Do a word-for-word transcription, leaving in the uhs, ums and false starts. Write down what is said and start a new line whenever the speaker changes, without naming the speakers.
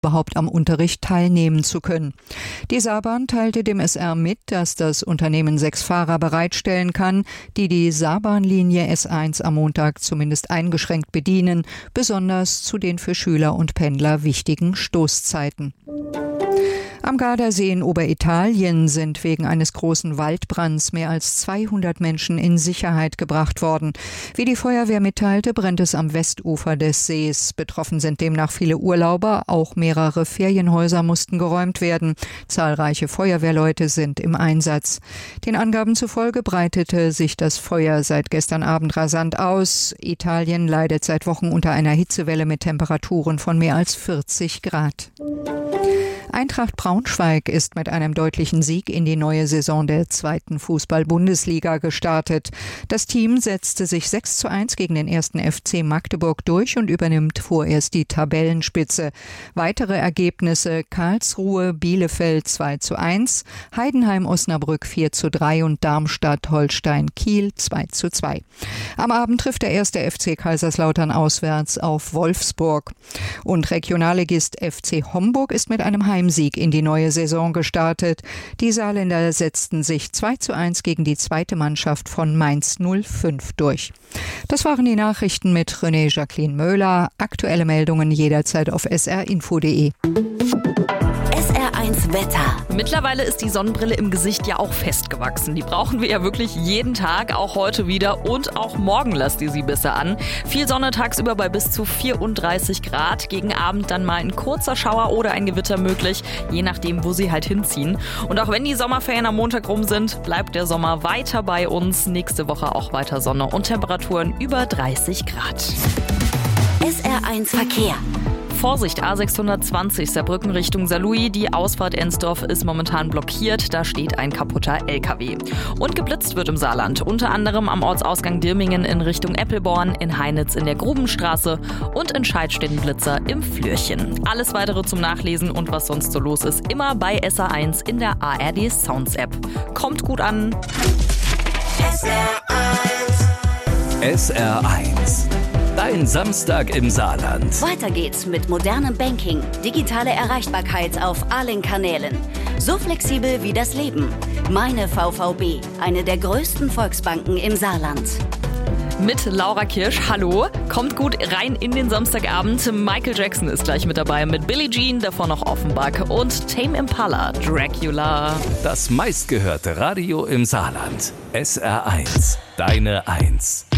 überhaupt am Unterricht teilnehmen zu können. Die Saarbahn teilte dem S R mit, dass das Unternehmen sechs Fahrer bereitstellen kann, die die Saarbahnlinie S eins am Montag zumindest eingeschränkt bedienen, besonders zu den für Schüler und Pendler wichtigen Stoßzeiten. Am Gardasee in Oberitalien sind wegen eines großen Waldbrands mehr als zweihundert Menschen in Sicherheit gebracht worden. Wie die Feuerwehr mitteilte, brennt es am Westufer des Sees. Betroffen sind demnach viele Urlauber, auch mehrere Ferienhäuser mussten geräumt werden. Zahlreiche Feuerwehrleute sind im Einsatz. Den Angaben zufolge breitete sich das Feuer seit gestern Abend rasant aus. Italien leidet seit Wochen unter einer Hitzewelle mit Temperaturen von mehr als vierzig Grad. Eintracht Braunschweig ist mit einem deutlichen Sieg in die neue Saison der zweiten Fußball-Bundesliga gestartet. Das Team setzte sich sechs zu eins gegen den ersten F C Magdeburg durch und übernimmt vorerst die Tabellenspitze. Weitere Ergebnisse: Karlsruhe, Bielefeld zwei zu eins, Heidenheim, Osnabrück vier zu drei und Darmstadt, Holstein, Kiel zwei zu zwei. Am Abend trifft der erste F C Kaiserslautern auswärts auf Wolfsburg. Und Regionalligist F C Homburg ist mit einem Heim Sieg in die neue Saison gestartet. Die Saarländer setzten sich zwei zu eins gegen die zweite Mannschaft von Mainz null fünf durch. Das waren die Nachrichten mit René Jacqueline Möhler. Aktuelle Meldungen jederzeit auf s r info punkt d e.
S R eins Wetter.
Mittlerweile ist die Sonnenbrille im Gesicht ja auch festgewachsen. Die brauchen wir ja wirklich jeden Tag, auch heute wieder und auch morgen lasst ihr sie besser an. Viel Sonne tagsüber bei bis zu vierunddreißig Grad. Gegen Abend dann mal ein kurzer Schauer oder ein Gewitter möglich, je nachdem, wo sie halt hinziehen. Und auch wenn die Sommerferien am Montag rum sind, bleibt der Sommer weiter bei uns. Nächste Woche auch weiter Sonne und Temperaturen über dreißig Grad.
S R eins Verkehr.
Vorsicht, A sechshundertzwanzig Saarbrücken Richtung Saarlouis. Die Ausfahrt Ensdorf ist momentan blockiert. Da steht ein kaputter L K W. Und geblitzt wird im Saarland. Unter anderem am Ortsausgang Dirmingen in Richtung Eppelborn, in Heinitz in der Grubenstraße und in Scheidstätten-Blitzer im Flürchen. Alles weitere zum Nachlesen und was sonst so los ist, immer bei S R eins in der A R D Sounds App. Kommt gut an.
S R eins.
S R eins. Dein Samstag im Saarland.
Weiter geht's mit modernem Banking, digitale Erreichbarkeit auf allen Kanälen. So flexibel wie das Leben. Meine V V B, eine der größten Volksbanken im Saarland.
Mit Laura Kirsch, hallo. Kommt gut rein in den Samstagabend. Michael Jackson ist gleich mit dabei mit Billie Jean, davor noch Offenbach und Tame Impala, Dracula.
Das meistgehörte Radio im Saarland. S R eins. Deine Eins.